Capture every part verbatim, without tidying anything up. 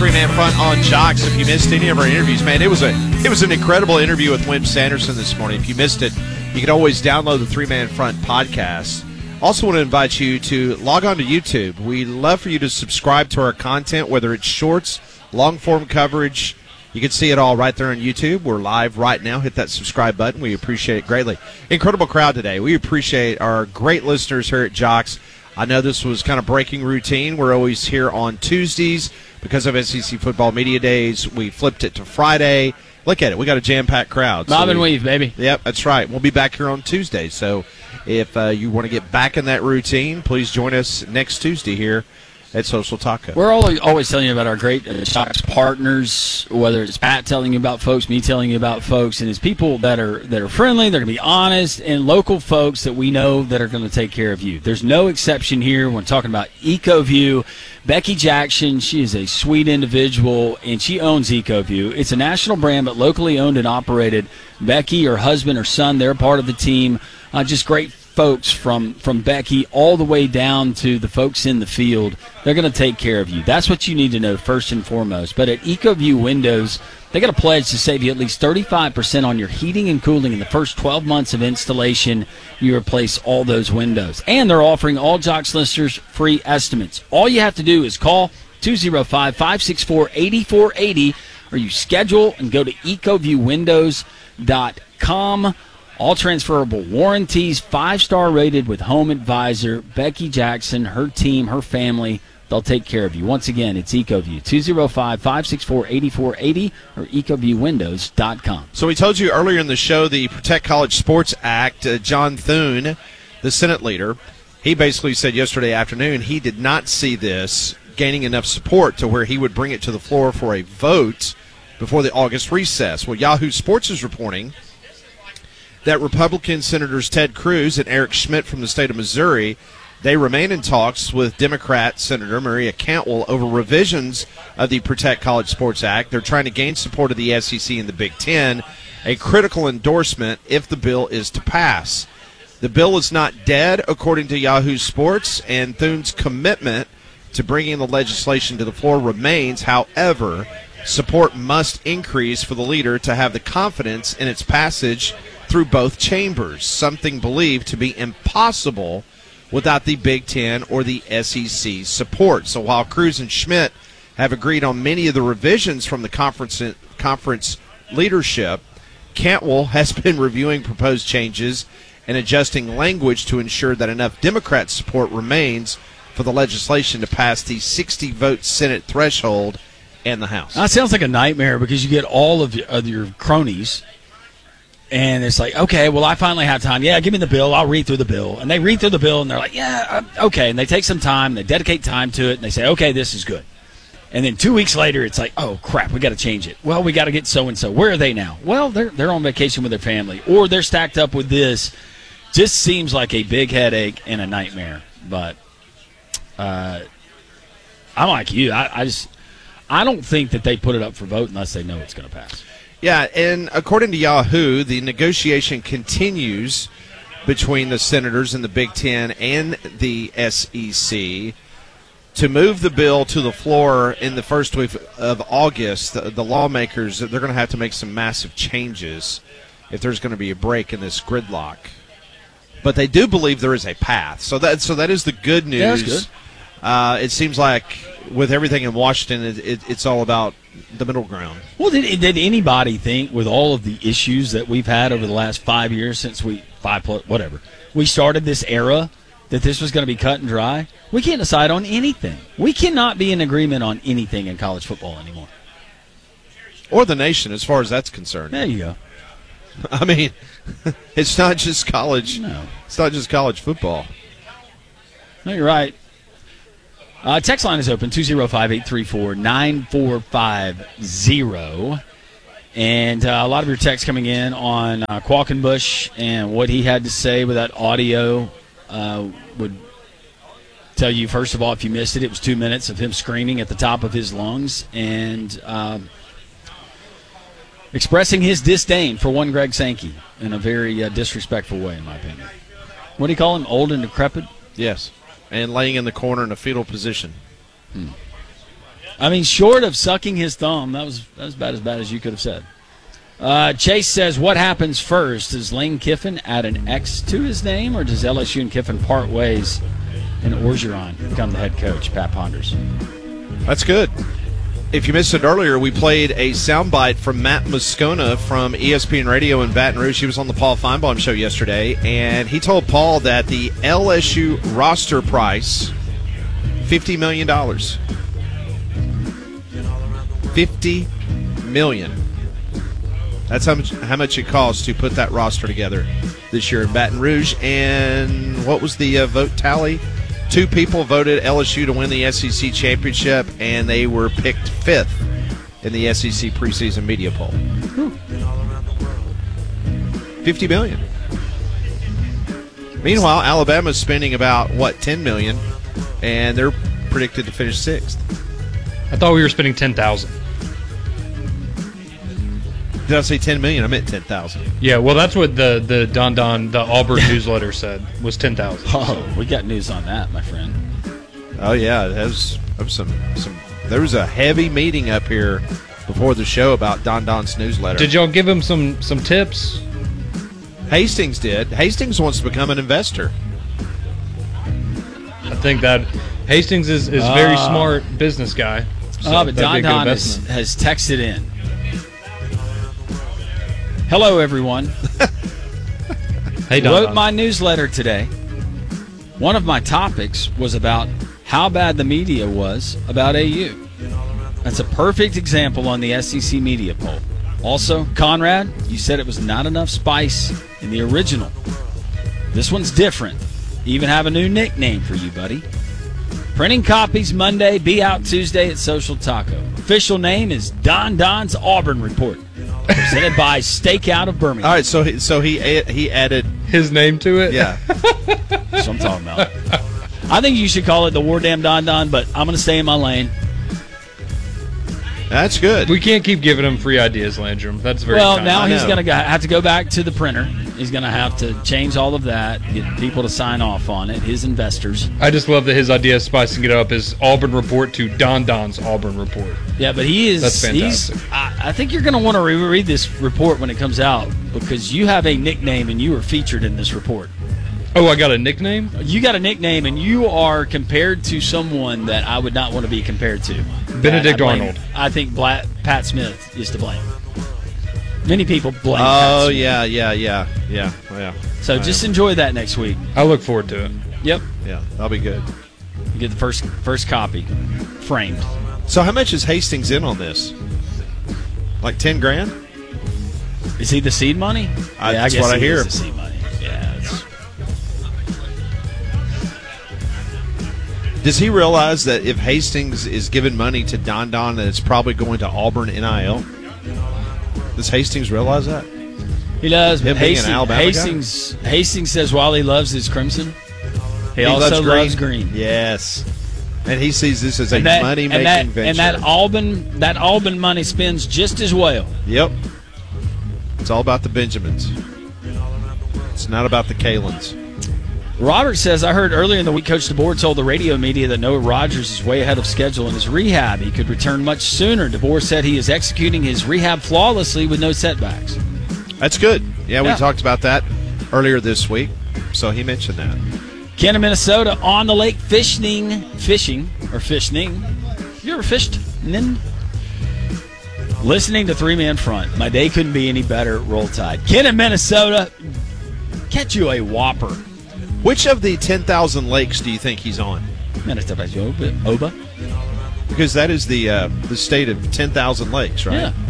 three-man front on Jocks. If you missed any of our interviews, man, it was a it was an incredible interview with Wim Sanderson this morning. If you missed it, you can always download the three-man front podcast. Also want to invite you to log on to YouTube. We'd love for you to subscribe to our content, whether it's shorts, long-form coverage. You can see it all right there on YouTube. We're live right now. Hit that subscribe button. We appreciate it greatly. Incredible crowd today. We appreciate our great listeners here at Jocks. I know this was kind of breaking routine. We're always here on Tuesdays because of S E C Football Media Days. We flipped it to Friday. Look at it. We got a jam-packed crowd. Bob so and we, weave, baby. Yep, that's right. We'll be back here on Tuesday. So if uh, you want to get back in that routine, please join us next Tuesday here at Social Taco. We're always, always telling you about our great uh, Jocks partners, whether it's Pat telling you about folks, me telling you about folks, and it's people that are that are friendly, they're going to be honest, and local folks that we know that are going to take care of you. There's no exception here when talking about EcoView. Becky Jackson, she is a sweet individual, and she owns EcoView. It's a national brand, but locally owned and operated. Becky, her husband, her son, they're part of the team. Uh, just great folks from, from Becky all the way down to the folks in the field. They're going to take care of you. That's what you need to know first and foremost. But at EcoView Windows, they got a pledge to save you at least thirty-five percent on your heating and cooling in the first twelve months of installation. You replace all those windows. And they're offering all Jocks listeners free estimates. All you have to do is call two oh five, five six four, eight four eight zero or you schedule and go to ecoview windows dot com. All transferable warranties, five-star rated with Home Advisor. Becky Jackson, her team, her family, they'll take care of you. Once again, it's EcoView, two oh five, five six four, eight four eight zero or ecoview windows dot com. So we told you earlier in the show the Protect College Sports Act, uh, John Thune, the Senate leader, he basically said yesterday afternoon he did not see this gaining enough support to where he would bring it to the floor for a vote before the August recess. Well, Yahoo Sports is reporting that Republican Senators Ted Cruz and Eric Schmidt from the state of Missouri, they remain in talks with Democrat Senator Maria Cantwell over revisions of the Protect College Sports Act. They're trying to gain support of the S E C and the Big Ten, a critical endorsement if the bill is to pass. The bill is not dead, according to Yahoo Sports, and Thune's commitment to bringing the legislation to the floor remains. However, support must increase for the leader to have the confidence in its passage through both chambers, something believed to be impossible without the Big Ten or the S E C support. So while Cruz and Schmidt have agreed on many of the revisions from the conference conference leadership, Cantwell has been reviewing proposed changes and adjusting language to ensure that enough Democrat support remains for the legislation to pass the sixty-vote Senate threshold in the House. That sounds like a nightmare because you get all of your, of your cronies. And it's like, okay, well, I finally have time. Yeah, give me the bill. I'll read through the bill. And they read through the bill, and they're like, yeah, okay. And they take some time. They dedicate time to it, and they say, okay, this is good. And then two weeks later, it's like, oh, crap, we got to change it. Well, we got to get so-and-so. Where are they now? Well, they're they're on vacation with their family, or they're stacked up with this. Just seems like a big headache and a nightmare. But uh, I'm like you. I, I just I don't think that they put it up for vote unless they know it's going to pass. Yeah, and according to Yahoo, the negotiation continues between the Senators and the Big Ten and the S E C to move the bill to the floor in the first week of August. The, the lawmakers, they're going to have to make some massive changes if there's going to be a break in this gridlock. But they do believe there is a path. So that so that is the good news. Yeah, that's good. Uh, it seems like with everything in Washington, it, it, it's all about the middle ground. Well, did, did anybody think with all of the issues that we've had over the last five years since we, five plus, whatever, we started this era that this was going to be cut and dry? We can't decide on anything. We cannot be in agreement on anything in college football anymore. Or the nation, as far as that's concerned. There you go. I mean, it's not just college. No. It's not just college football. No, you're right. Uh, text line is open, two oh five, eight three four, nine four five zero. And uh, a lot of your texts coming in on uh, Qualkenbush and what he had to say with that audio. Uh, would tell you, first of all, if you missed it, it was two minutes of him screaming at the top of his lungs and um, expressing his disdain for one Greg Sankey in a very uh, disrespectful way, in my opinion. What do you call him, old and decrepit? Yes. And laying in the corner in a fetal position. Hmm. I mean, short of sucking his thumb, that was that was about as bad as you could have said. Uh, Chase says, what happens first? Does Lane Kiffin add an X to his name, or does L S U and Kiffin part ways and Orgeron become the head coach? Pat ponders. That's good. If you missed it earlier, we played a soundbite from Matt Moscona from E S P N Radio in Baton Rouge. He was on the Paul Feinbaum show yesterday, and he told Paul that the L S U roster price, fifty million dollars. fifty million dollars. That's how much, how much it costs to put that roster together this year in Baton Rouge. And what was the uh, vote tally? Two people voted L S U to win the S E C championship, and they were picked fifth in the S E C preseason media poll. Whew. fifty million dollars. Meanwhile, Alabama's spending about, what, ten million dollars, and they're predicted to finish sixth. I thought we were spending ten thousand dollars. Did I say ten million dollars? I meant ten thousand dollars. Yeah, well, that's what the, the Don Don, the Auburn newsletter said, was ten thousand dollars. Oh, we got news on that, my friend. Oh, yeah. That was, that was some, some. There was a heavy meeting up here before the show about Don Don's newsletter. Did y'all give him some, some tips? Hastings did. Hastings wants to become an investor. I think that Hastings is, is a very Uh, smart business guy. So oh, but that'd be Don a good Don has, investment. has texted in. Hello, everyone. Hey, Don Wrote Don. my newsletter today. One of my topics was about how bad the media was about A U. That's a perfect example on the S E C media poll. Also, Conrad, you said it was not enough spice in the original. This one's different. Even have a new nickname for you, buddy. Printing copies Monday, be out Tuesday at Social Taco. Official name is Don Don's Auburn Report. Presented by Stakeout of Birmingham. All right, so he, so he he added His name to it? yeah. That's what I'm talking about. I think you should call it the War Damn Don Don, but I'm going to stay in my lane. That's good. We can't keep giving him free ideas, Landrum. That's very Well, kind. now I he's know. going to have to go back to the printer. He's going to have to change all of that, get people to sign off on it, his investors. I just love that his idea of spicing it up is Auburn Report to Don Don's Auburn Report. Yeah, but he is. That's fantastic. He's, I, I think you're going to want to reread this report when it comes out because you have a nickname and you were featured in this report. Oh, I got a nickname? You got a nickname and you are compared to someone that I would not want to be compared to. Benedict I blame- Arnold. I think Bla- Pat Smith is to blame. Many people blame Pat Oh Smith. yeah, yeah, yeah, yeah, yeah. So I just am. enjoy that next week. I look forward to it. Yep. yeah, that'll be good. You get the first first copy framed. So how much is Hastings in on this? Like ten grand? Is he the seed money? I- yeah, that's I guess what I he hear. is the seed money. Yeah. It's, Does he realize that if Hastings is giving money to Don Don, that it's probably going to Auburn N I L? Does Hastings realize that? he does. Him But being an Hastings, Alabama guy? Hastings, Hastings says while he loves his crimson, he, also loves green. Yes. And he sees this as a And that, money-making and that, venture. and that Auburn that Auburn money spends just as well. Yep. It's all about the Benjamins. It's not about the Kalins. Robert says, I heard earlier in the week Coach DeBoer told the radio media that Noah Rogers is way ahead of schedule in his rehab. He could return much sooner. DeBoer said he is executing his rehab flawlessly with no setbacks. That's good. Yeah, we Yeah. talked about that earlier this week. So he mentioned that. Ken in Minnesota on the lake fishing, fishing, or fishing. You ever fished? Nin? Listening to Three Man Front. My day couldn't be any better. Roll Tide. Ken in Minnesota, catch you a whopper. Which of the ten thousand lakes do you think he's on? Minnesota, Oba. Oba? Because that is the uh, the state of ten thousand lakes, right? Yeah.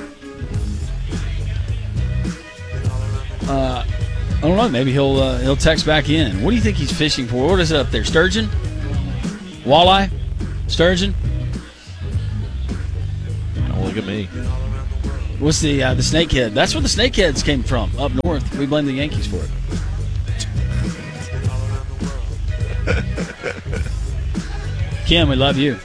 Uh, I don't know. Maybe he'll uh, he'll text back in. What do you think he's fishing for? What is it up there? Sturgeon? Walleye? Sturgeon? Oh, look at me. What's the uh, the snakehead? That's where the snakeheads came from, up north. We blame the Yankees for it. Kim, we love you.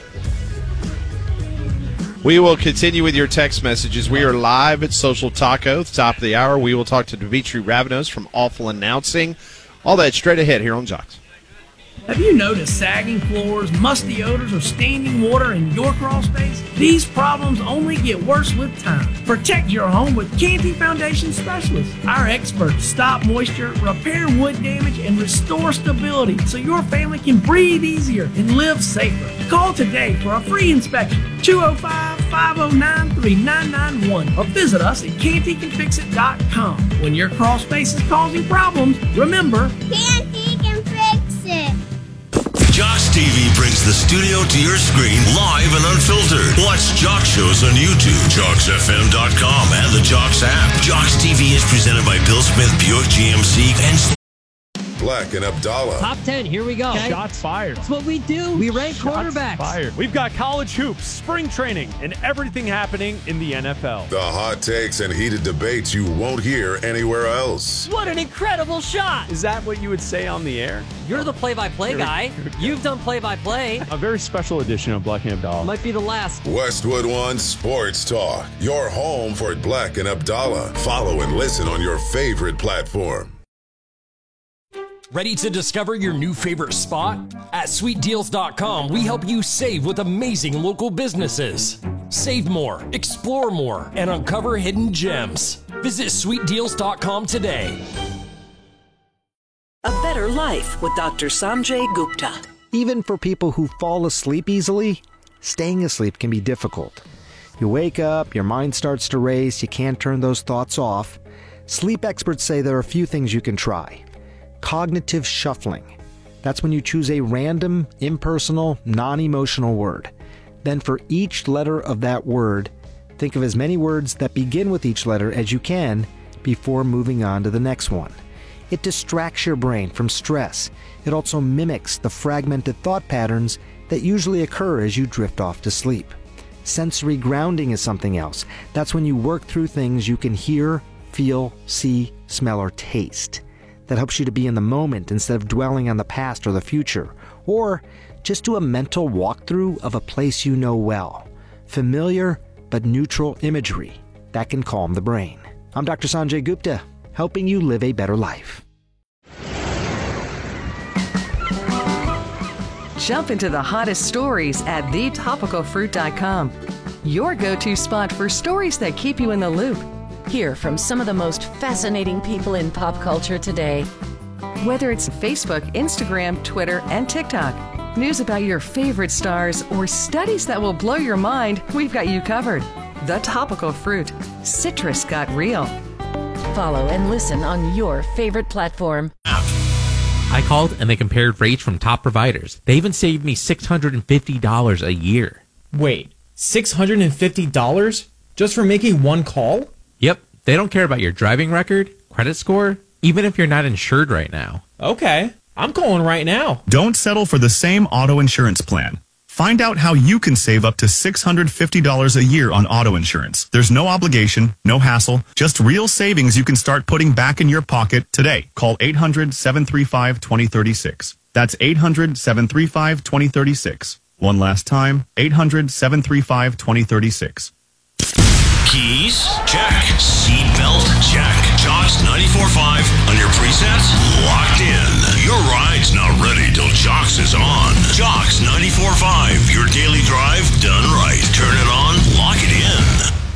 We will continue with your text messages. We are live at Social Taco at the top of the hour. We will talk to Dimitri Ravenos from Awful Announcing. All that straight ahead here on Jocks. Have you noticed sagging floors, musty odors, or standing water in your crawl space? These problems only get worse with time. Protect your home with Canty Foundation Specialists. Our experts stop moisture, repair wood damage, and restore stability so your family can breathe easier and live safer. Call today for a free inspection. two oh five, five oh nine, three nine nine one or visit us at canty can fix it dot com. When your crawl space is causing problems, remember, Canty can fix it. Jocks T V brings the studio to your screen live and unfiltered. Watch Jocks shows on YouTube, jocks f m dot com, and the Jocks app. Jocks T V is presented by Bill Smith, Buick G M C, and Black and Abdallah. Top ten, here we go. Okay. Shots fired. That's what we do. We rank Shots quarterbacks. Fired. We've got college hoops, spring training, and everything happening in the N F L. The hot takes and heated debates you won't hear anywhere else. What an incredible shot. Is that what you would say on the air? You're the play-by-play guy. You've done play-by-play. A very special edition of Black and Abdallah. Might be the last. Westwood One Sports Talk. Your home for Black and Abdallah. Follow and listen on your favorite platform. Ready to discover your new favorite spot? At sweet deals dot com, we help you save with amazing local businesses. Save more, explore more, and uncover hidden gems. Visit sweet deals dot com today. A better life with Doctor Sanjay Gupta. Even for people who fall asleep easily, staying asleep can be difficult. You wake up, your mind starts to race, you can't turn those thoughts off. Sleep experts say there are a few things you can try. Cognitive shuffling. That's when you choose a random, impersonal, non-emotional word. Then for each letter of that word, think of as many words that begin with each letter as you can before moving on to the next one. It distracts your brain from stress. It also mimics the fragmented thought patterns that usually occur as you drift off to sleep. Sensory grounding is something else. That's when you work through things you can hear, feel, see, smell, or taste. That helps you to be in the moment instead of dwelling on the past or the future. Or just do a mental walkthrough of a place you know well. Familiar but neutral imagery. That can calm the brain. I'm Doctor Sanjay Gupta, helping you live a better life. Jump into the hottest stories at the topical fruit dot com. Your go-to spot for stories that keep you in the loop. Hear from some of the most fascinating people in pop culture today. Whether it's Facebook, Instagram, Twitter, and TikTok, news about your favorite stars, or studies that will blow your mind, we've got you covered. The Topical Fruit. Citrus got real. Follow and listen on your favorite platform. I called and they compared rates from top providers. They even saved me six hundred fifty dollars a year. Wait, six hundred fifty dollars just for making one call? Yep, they don't care about your driving record, credit score, even if you're not insured right now. Okay, I'm calling right now. Don't settle for the same auto insurance plan. Find out how you can save up to six hundred fifty dollars a year on auto insurance. There's no obligation, no hassle, just real savings you can start putting back in your pocket today. Call eight hundred, seven three five, two oh three six. That's eight hundred, seven three five, two oh three six. One last time, eight hundred, seven three five, two oh three six. Keys? Check. Seatbelt? Check. Jocks ninety-four point five on your presets? Locked in. Your ride's not ready till Jocks is on. Jocks ninety-four point five, your daily drive done